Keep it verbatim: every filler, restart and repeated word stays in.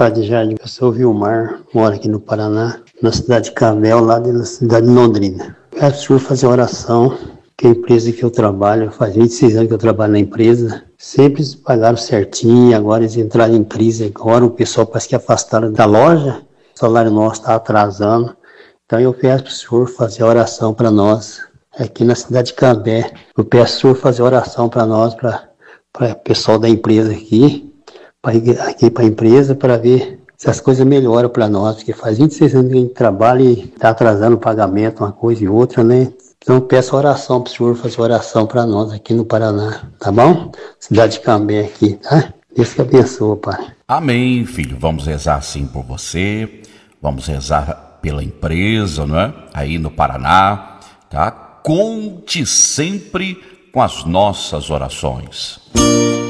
Padre Jardim, eu sou o Vilmar, moro aqui no Paraná, na cidade de Cabel, lá da cidade de Londrina. Peço para o senhor fazer oração, que a empresa que eu trabalho, faz vinte e seis anos que eu trabalho na empresa, sempre eles pagaram certinho, agora eles entraram em crise, agora o pessoal parece que afastaram da loja, o salário nosso está atrasando, então eu peço para o senhor fazer oração para nós, aqui na cidade de Cambé. Eu peço para o senhor fazer oração para nós, para o pessoal da empresa aqui, pra, aqui para a empresa, para ver se as coisas melhoram para nós, porque faz vinte e seis anos que a gente trabalha e está atrasando o pagamento, uma coisa e outra, né? Então eu peço oração para o senhor fazer oração para nós aqui no Paraná, tá bom? Cidade de Cambé aqui, tá? Deus que abençoe, Pai. Amém, filho. Vamos rezar sim por você, vamos rezar pela empresa, não é? Aí no Paraná, tá? Conte sempre com as nossas orações.